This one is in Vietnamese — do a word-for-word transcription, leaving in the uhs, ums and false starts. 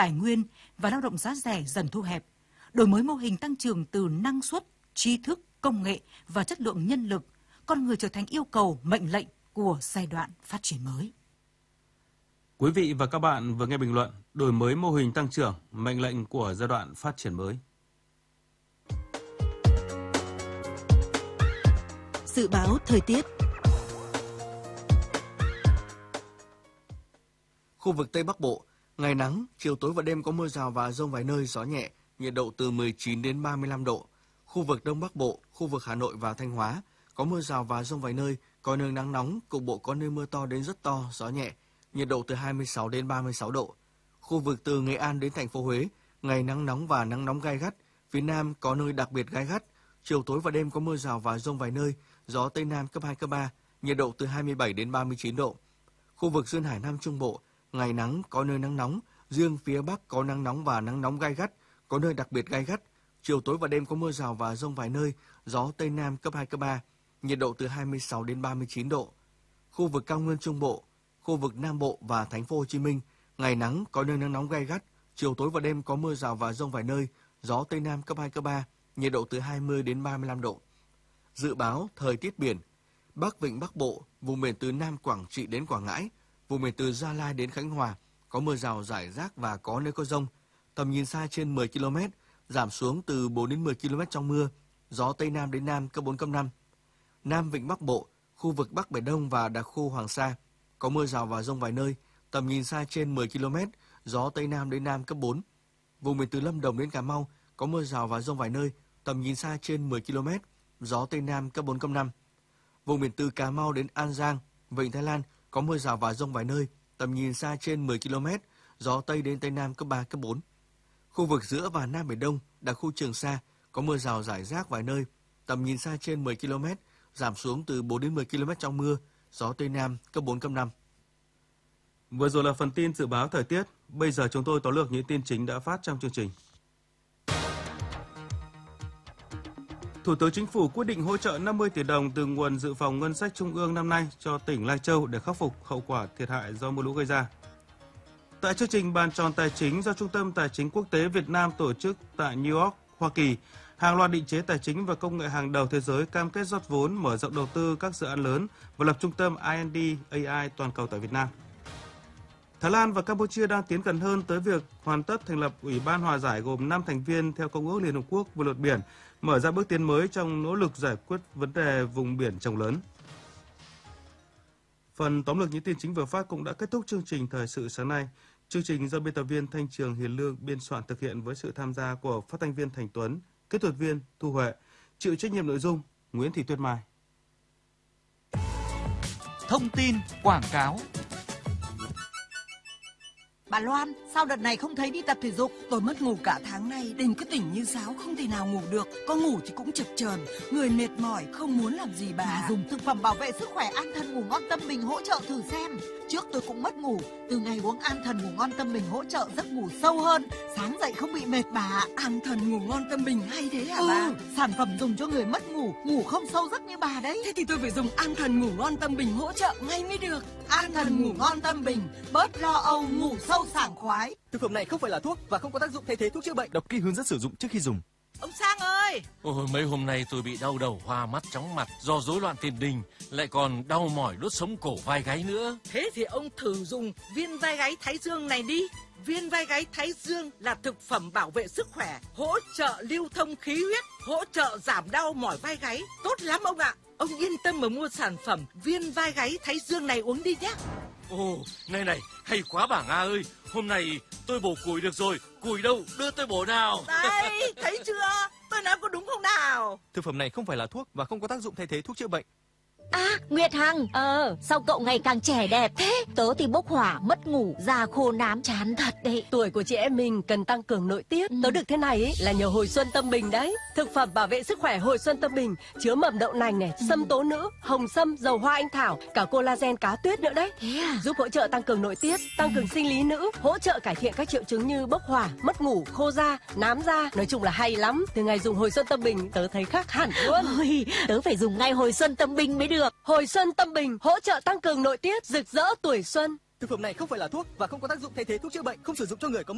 tài nguyên và lao động giá rẻ dần thu hẹp. Đổi mới mô hình tăng trưởng từ năng suất, trí thức, công nghệ và chất lượng nhân lực, con người trở thành yêu cầu mệnh lệnh của giai đoạn phát triển mới. Quý vị và các bạn vừa nghe bình luận đổi mới mô hình tăng trưởng, mệnh lệnh của giai đoạn phát triển mới. Dự báo thời tiết. Khu vực Tây Bắc Bộ, ngày nắng, chiều tối và đêm có mưa rào và dông vài nơi, gió nhẹ, nhiệt độ từ mười chín đến ba mươi lăm độ. Khu vực Đông Bắc Bộ, khu vực Hà Nội và Thanh Hóa, có mưa rào và dông vài nơi, có nơi nắng nóng, cục bộ có nơi mưa to đến rất to, gió nhẹ, nhiệt độ từ hai mươi sáu đến ba mươi sáu độ. Khu vực từ Nghệ An đến thành phố Huế, ngày nắng nóng và nắng nóng gai gắt, phía Nam có nơi đặc biệt gai gắt, chiều tối và đêm có mưa rào và dông vài nơi, gió Tây Nam cấp hai, cấp ba, nhiệt độ từ hai mươi bảy đến ba mươi chín độ. Khu vực Duyên Hải Nam Trung Bộ, ngày nắng, có nơi nắng nóng, riêng phía Bắc có nắng nóng và nắng nóng gai gắt, có nơi đặc biệt gai gắt, chiều tối và đêm có mưa rào và dông vài nơi, gió Tây Nam cấp hai, cấp ba, nhiệt độ từ hai mươi sáu đến ba mươi chín độ. Khu vực Cao Nguyên Trung Bộ, khu vực Nam Bộ và thành phố Hồ Chí Minh, ngày nắng, có nơi nắng nóng gai gắt, chiều tối và đêm có mưa rào và dông vài nơi, gió Tây Nam cấp hai, cấp ba, nhiệt độ từ hai mươi đến ba mươi lăm độ. Dự báo thời tiết biển, Bắc Vịnh Bắc Bộ, vùng biển từ Nam Quảng Trị đến Quảng Ngãi, vùng biển từ Gia Lai đến Khánh Hòa, có mưa rào rải rác và có nơi có dông, tầm nhìn xa trên mười ki lô mét, giảm xuống từ bốn đến mười ki lô mét trong mưa, gió Tây Nam đến Nam cấp bốn, cấp năm. Nam Vịnh Bắc Bộ, khu vực Bắc Biển Đông và đặc khu Hoàng Sa, có mưa rào và dông vài nơi, tầm nhìn xa trên mười ki lô mét, gió Tây Nam đến Nam cấp bốn. Vùng biển từ Lâm Đồng đến Cà Mau, có mưa rào và dông vài nơi, tầm nhìn xa trên mười ki lô mét, gió Tây Nam cấp bốn, cấp năm. Vùng biển từ Cà Mau đến An Giang, Vịnh Thái Lan, có mưa rào và dông vài nơi, tầm nhìn xa trên mười ki lô mét, gió Tây đến Tây Nam cấp ba, cấp bốn. Khu vực giữa và Nam Biển Đông, đặc khu Trường Sa, có mưa rào rải rác vài nơi, tầm nhìn xa trên mười ki lô mét, giảm xuống từ bốn đến mười ki lô mét trong mưa, gió Tây Nam cấp bốn, cấp năm. Vừa rồi là phần tin dự báo thời tiết, bây giờ chúng tôi tóm lược những tin chính đã phát trong chương trình. Thủ tướng Chính phủ quyết định hỗ trợ năm mươi tỷ đồng từ nguồn dự phòng ngân sách trung ương năm nay cho tỉnh Lai Châu để khắc phục hậu quả thiệt hại do mưa lũ gây ra. Tại chương trình bàn tròn tài chính do Trung tâm Tài chính Quốc tế Việt Nam tổ chức tại New York, Hoa Kỳ, hàng loạt định chế tài chính và công nghệ hàng đầu thế giới cam kết rót vốn mở rộng đầu tư các dự án lớn và lập trung tâm R and D A I toàn cầu tại Việt Nam. Thái Lan và Campuchia đang tiến gần hơn tới việc hoàn tất thành lập Ủy ban hòa giải gồm năm thành viên theo Công ước Liên Hợp Quốc về luật biển, mở ra bước tiến mới trong nỗ lực giải quyết vấn đề vùng biển rộng lớn. Phần tóm lược những tin chính vừa phát cũng đã kết thúc chương trình Thời sự sáng nay. Chương trình do biên tập viên Thanh Trường, Hiền Lương biên soạn thực hiện với sự tham gia của phát thanh viên Thành Tuấn, kỹ thuật viên Thu Huệ, chịu trách nhiệm nội dung Nguyễn Thị Tuyết Mai. Thông tin quảng cáo. Bà Loan, sao đợt này không thấy đi tập thể dục? Tôi mất ngủ cả tháng nay, đêm cứ tỉnh như sáo, không thể nào ngủ được. Có ngủ thì cũng chập chờn, người mệt mỏi, không muốn làm gì bà. Bà dùng thực phẩm bảo vệ sức khỏe An Thần Ngủ Ngon Tâm Bình hỗ trợ thử xem. Trước tôi cũng mất ngủ, từ ngày uống An Thần Ngủ Ngon Tâm Bình hỗ trợ giấc ngủ sâu hơn, sáng dậy không bị mệt bà. An Thần Ngủ Ngon Tâm Bình hay thế hả ừ, bà? Sản phẩm dùng cho người mất ngủ, ngủ không sâu giấc như bà đấy. Thế thì tôi phải dùng An Thần Ngủ Ngon Tâm Bình hỗ trợ ngay mới được. An Thần Ngủ Ngon Tâm Bình, bớt lo âu, ngủ sâu sảng khoái. Thực phẩm này không phải là thuốc và không có tác dụng thay thế thuốc chữa bệnh. Đọc kỹ hướng dẫn sử dụng trước khi dùng. Ông Sang ơi! Ôi, mấy hôm nay tôi bị đau đầu, hoa mắt, chóng mặt do rối loạn tiền đình, lại còn đau mỏi đốt sống cổ vai gáy nữa. Thế thì ông thử dùng viên vai gáy Thái Dương này đi. Viên vai gáy Thái Dương là thực phẩm bảo vệ sức khỏe, hỗ trợ lưu thông khí huyết, hỗ trợ giảm đau mỏi vai gáy. Tốt lắm ông ạ! Ông yên tâm mà mua sản phẩm viên vai gáy Thái Dương này uống đi nhé. Ồ, này này, hay quá bà Nga ơi! Hôm nay tôi bổ củi được rồi, củi đâu, đưa tôi bổ nào. Đây, thấy chưa? Tôi nói có đúng không nào? Thực phẩm này không phải là thuốc và không có tác dụng thay thế thuốc chữa bệnh. À, Nguyệt Hằng, ờ, sao cậu ngày càng trẻ đẹp thế? Tớ thì bốc hỏa, mất ngủ, da khô nám chán thật đấy. Tuổi của chị em mình cần tăng cường nội tiết. Ừ. Tớ được thế này ấy, là nhờ Hồi Xuân Tâm Bình đấy. Thực phẩm bảo vệ sức khỏe Hồi Xuân Tâm Bình chứa mầm đậu nành này, ừ. sâm tố nữ, hồng sâm, dầu hoa anh thảo, cả collagen cá tuyết nữa đấy. Thế à? Giúp hỗ trợ tăng cường nội tiết, tăng cường sinh lý nữ, hỗ trợ cải thiện các triệu chứng như bốc hỏa, mất ngủ, khô da, nám da. Nói chung là hay lắm. Từ ngày dùng Hồi Xuân Tâm Bình tớ thấy khác hẳn luôn. Ôi, tớ phải dùng ngay Hồi Xuân Tâm Bình mới được. Hồi Xuân Tâm Bình hỗ trợ tăng cường nội tiết, rực rỡ tuổi xuân. Thực phẩm này không phải là thuốc và không có tác dụng thay thế thuốc chữa bệnh, không sử dụng cho người có